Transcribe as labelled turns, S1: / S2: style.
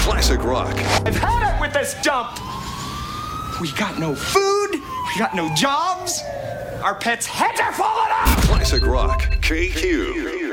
S1: Classic rock.
S2: I've had it with this dump. We got no food. We got no jobs. Our pets' heads are falling off.
S1: Classic rock. KQ.